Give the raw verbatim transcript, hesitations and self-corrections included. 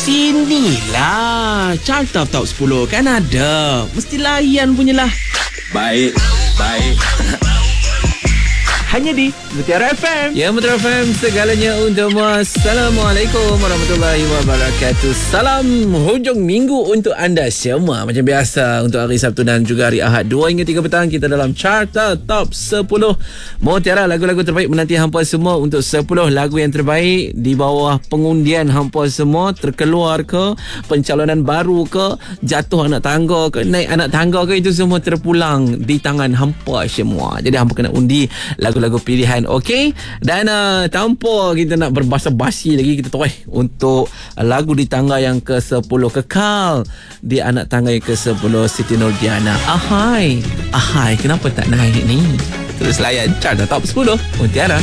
Sinilah Carta Top sepuluh kan ada. Mesti layan punyalah. Baik, baik. Hanya di Mutiara F M. Ya, Mutiara F M segalanya untukmu. Assalamualaikum warahmatullahi wabarakatuh. Salam hujung minggu untuk anda semua. Macam biasa untuk hari Sabtu dan juga hari Ahad dua hingga tiga petang kita dalam Carta Top sepuluh Mutiara, lagu-lagu terbaik menanti hampa semua untuk sepuluh lagu yang terbaik di bawah pengundian hampa semua. Terkeluar ke, pencalonan baru ke, jatuh anak tangga ke, naik anak tangga ke, itu semua terpulang di tangan hampa semua. Jadi hampa kena undi lagu-lagu pilihan, okey? Dan uh, tanpa kita nak berbasa-basi lagi, kita terus untuk uh, lagu di tangga yang ke sepuluh kekal di anak tangga yang ke sepuluh Siti Nurdiana. Ahai, ahai, kenapa tak naik ni? Terus layan Carta Top sepuluh Mutiara.